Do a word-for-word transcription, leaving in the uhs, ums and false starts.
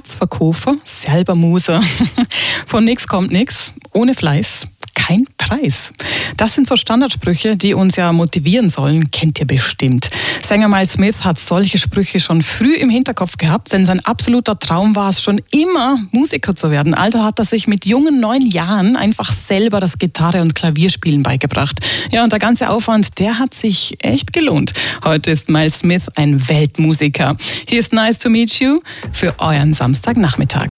Platzverkäufer, selber Muser. Von nix kommt nix, ohne Fleiß kein Preis. Das sind so Standardsprüche, die uns ja motivieren sollen, kennt ihr bestimmt. Sänger Miles Smith hat solche Sprüche schon früh im Hinterkopf gehabt, denn sein absoluter Traum war es schon immer, Musiker zu werden. Also hat er sich mit jungen neun Jahren einfach selber das Gitarre- und Klavierspielen beigebracht. Ja, und der ganze Aufwand, der hat sich echt gelohnt. Heute ist Miles Smith ein Weltmusiker. Hier ist Nice to Meet You für euren Samstagnachmittag.